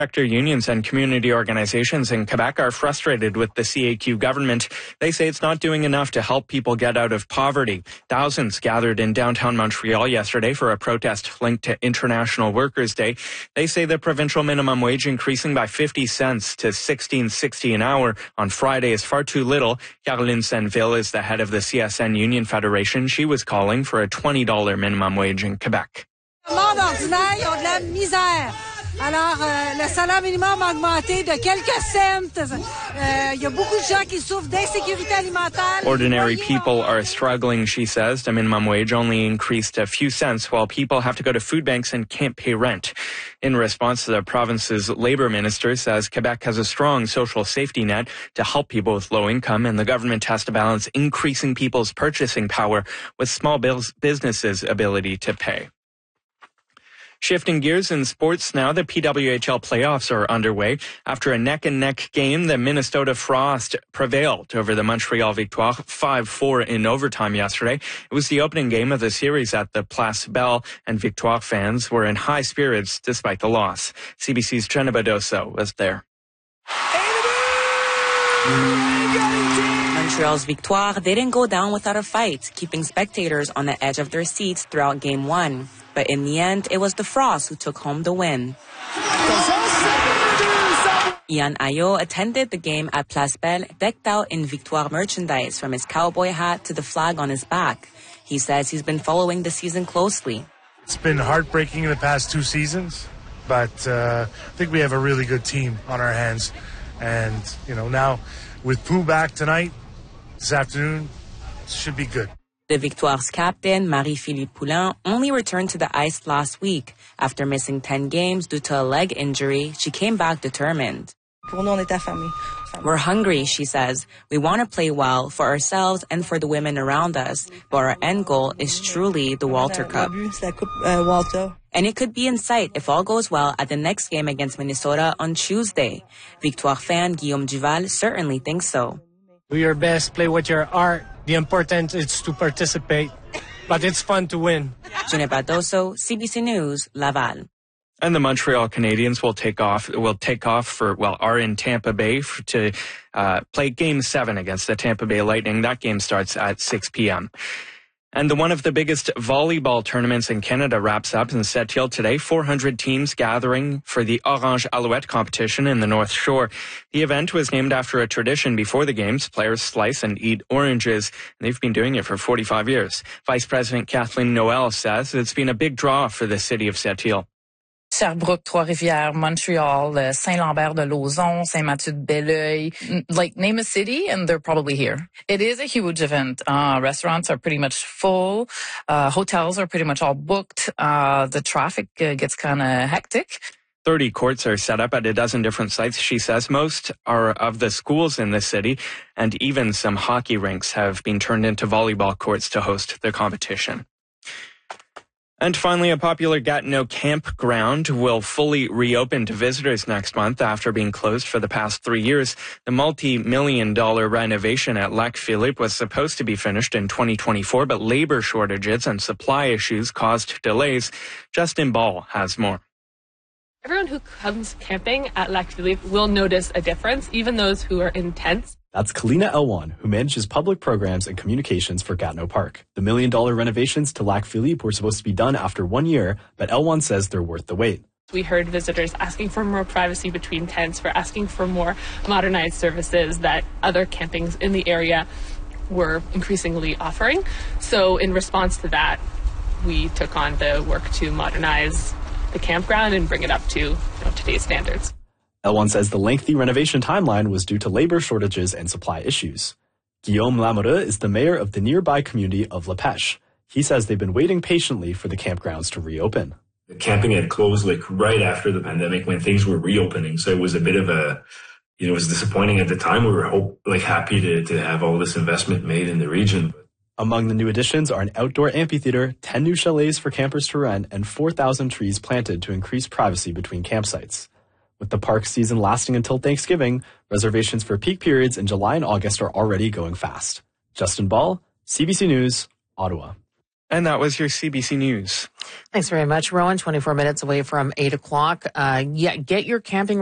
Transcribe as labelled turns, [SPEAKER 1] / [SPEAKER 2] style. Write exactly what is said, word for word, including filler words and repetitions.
[SPEAKER 1] Sector unions and community organizations in Quebec are frustrated with the C A Q government. They say it's not doing enough to help people get out of poverty. Thousands gathered in downtown Montreal yesterday for a protest linked to International Workers' Day. They say the provincial minimum wage increasing by fifty cents to sixteen sixty an hour on Friday is far too little. Caroline Senneville is the head of the C S N Union Federation. She was calling for a twenty dollars minimum wage in Quebec.
[SPEAKER 2] Alors, euh, le salaire minimum a augmenté de quelques cents. Euh, y a beaucoup de gens qui souffrent d'insécurité alimentaire.
[SPEAKER 1] Ordinary people are struggling, she says. The minimum wage only increased a few cents while people have to go to food banks and can't pay rent. In response, the province's labor minister says Quebec has a strong social safety net to help people with low income, and the government has to balance increasing people's purchasing power with small businesses' ability to pay. Shifting gears in sports now, the P W H L playoffs are underway. After a neck-and-neck game, the Minnesota Frost prevailed over the Montreal Victoire five four in overtime yesterday. It was the opening game of the series at the Place Belle, and Victoire fans were in high spirits despite the loss. C B C's Jenna Badoso was there.
[SPEAKER 3] Montreal's Victoire didn't go down without a fight, keeping spectators on the edge of their seats throughout Game one. But in the end, it was the Frost who took home the win. Ian Ayo attended the game at Place Belle, decked out in Victoire merchandise from his cowboy hat to the flag on his back. He says he's been following the season closely.
[SPEAKER 4] It's been heartbreaking in the past two seasons, but uh, I think we have a really good team on our hands. And, you know, now with Pooh back tonight, this afternoon, it should be good.
[SPEAKER 3] The Victoire's captain, Marie-Philippe Poulin, only returned to the ice last week. After missing ten games due to a leg injury, she came back determined. We're hungry, she says. We want to play well for ourselves and for the women around us, but our end goal is truly the Walter Cup. And it could be in sight if all goes well at the next game against Minnesota on Tuesday. Victoire fan Guillaume Duval certainly thinks so.
[SPEAKER 5] Do your best, play with your heart. The important is to participate, but it's fun to win.
[SPEAKER 3] Jenna Badoso, C B C News, Laval.
[SPEAKER 1] And the Montreal Canadiens will take off. Will take off for well, are in Tampa Bay for, to uh, play Game Seven against the Tampa Bay Lightning. That game starts at six p.m. And the one of the biggest volleyball tournaments in Canada wraps up in Sept-Îles today. four hundred teams gathering for the Orange Alouette competition in the North Shore. The event was named after a tradition before the games. Players slice and eat oranges. And they've been doing it for forty-five years. Vice President Kathleen Noel says it's been a big draw for the city of Sept-Îles.
[SPEAKER 6] Sherbrooke, Trois-Rivières, Montreal, Saint-Lambert-de-Lauzon, Saint-Mathieu-de-Belleuil. Like, name a city and they're probably here. It is a huge event. Uh, restaurants are pretty much full. Uh, hotels are pretty much all booked. Uh, the traffic uh, gets kind of hectic.
[SPEAKER 1] thirty courts are set up at a dozen different sites, she says. Most are of the schools in the city, and even some hockey rinks have been turned into volleyball courts to host the competition. And finally, a popular Gatineau campground will fully reopen to visitors next month after being closed for the past three years. The multi-million dollar renovation at Lac Philippe was supposed to be finished in twenty twenty-four, but labor shortages and supply issues caused delays. Justin Ball has more.
[SPEAKER 7] Everyone who comes camping at Lac Philippe will notice a difference, even those who are in tents.
[SPEAKER 8] That's Kalina Elwan, who manages public programs and communications for Gatineau Park. The million-dollar renovations to Lac Philippe were supposed to be done after one year, but Elwan says they're worth the wait.
[SPEAKER 7] We heard visitors asking for more privacy between tents, for asking for more modernized services that other campings in the area were increasingly offering. So in response to that, we took on the work to modernize the campground and bring it up to you know, today's standards.
[SPEAKER 8] Elwan says the lengthy renovation timeline was due to labor shortages and supply issues. Guillaume Lamoureux is the mayor of the nearby community of La Pêche. He says they've been waiting patiently for the campgrounds to reopen.
[SPEAKER 9] The camping had closed like right after the pandemic when things were reopening. So it was a bit of a, you know, it was disappointing at the time. We were hope, like happy to, to have all this investment made in the region.
[SPEAKER 8] Among the new additions are an outdoor amphitheater, ten new chalets for campers to rent, and four thousand trees planted to increase privacy between campsites. With the park season lasting until Thanksgiving, reservations for peak periods in July and August are already going fast. Justin Ball, C B C News, Ottawa.
[SPEAKER 1] And that was your C B C News.
[SPEAKER 10] Thanks very much, Rowan. twenty-four minutes away from eight o'clock. Uh, yeah, get your camping